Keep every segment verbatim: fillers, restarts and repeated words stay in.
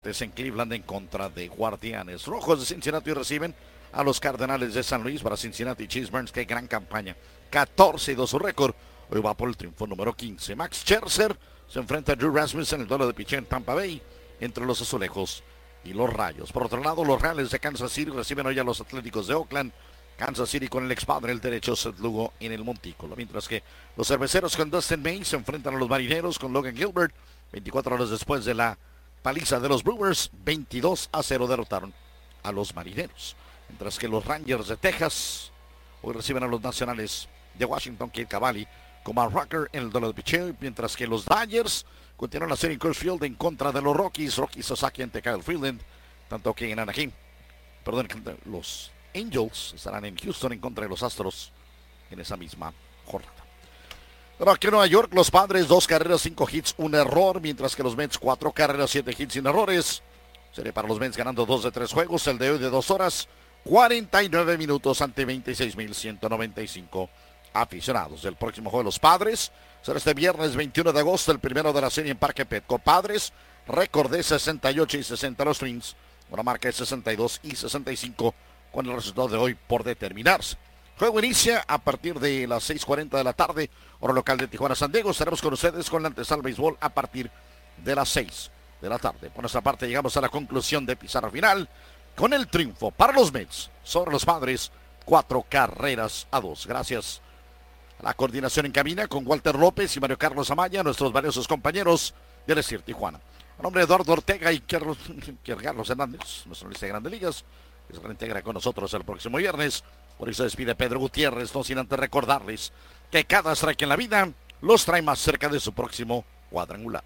en Cleveland en contra de Guardianes. Rojos de Cincinnati reciben a los Cardenales de San Luis. Para Cincinnati, Chase Burns, qué gran campaña. catorce y dos su récord. Hoy va por el triunfo número quince. Max Scherzer se enfrenta a Drew Rasmussen en el duelo de picheo en Tampa Bay entre los Azulejos y los Rayos. Por otro lado, los Reales de Kansas City reciben hoy a los Atléticos de Oakland. Kansas City con el expadre el derecho Seth Lugo en el montículo. Mientras que los Cerveceros con Dustin May se enfrentan a los Marineros con Logan Gilbert. veinticuatro horas después de la paliza de los Brewers, veintidós a cero derrotaron a los Marineros. Mientras que los Rangers de Texas hoy reciben a los Nacionales de Washington, Cade Cavalli con Mark Rucker en el duelo de picheo. Mientras que los Dodgers continúan la serie en Coors Field en contra de los Rockies. Rocky Sasaki ante Kyle Freeland. Tanto que en Anaheim, perdón, los Angels estarán en Houston en contra de los Astros en esa misma jornada. Pero aquí en Nueva York, los Padres, dos carreras, cinco hits, un error, mientras que los Mets, cuatro carreras, siete hits sin errores. Serie para los Mets ganando dos de tres juegos, el de hoy de dos horas, cuarenta y nueve minutos ante veintiséis mil ciento noventa y cinco aficionados. El próximo juego de los Padres será este viernes veintiuno de agosto, el primero de la serie en Parque Petco. Padres, récord de sesenta y ocho y sesenta los Twins, una marca de sesenta y dos y sesenta y cinco con el resultado de hoy por determinarse. Juego inicia a partir de las seis cuarenta de la tarde, hora local de Tijuana, San Diego. Estaremos con ustedes con la antesala béisbol a partir de las seis de la tarde. Por nuestra parte llegamos a la conclusión de pizarra final con el triunfo para los Mets sobre los Padres, cuatro carreras a dos. Gracias a la coordinación en cabina con Walter López y Mario Carlos Amaya, nuestros valiosos compañeros del Estir Tijuana. A nombre de Eduardo Ortega y Carlos, Carlos Hernández, nuestro lista de Grandes Ligas, que se reintegra con nosotros el próximo viernes. Por eso despide Pedro Gutiérrez, no sin antes recordarles que cada strike en la vida los trae más cerca de su próximo cuadrangular.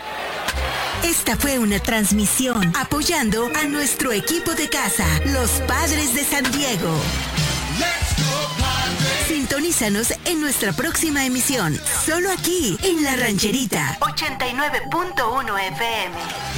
Esta fue una transmisión apoyando a nuestro equipo de casa, los Padres de San Diego. Sintonízanos en nuestra próxima emisión, solo aquí en La Rancherita, ochenta y nueve punto uno F M.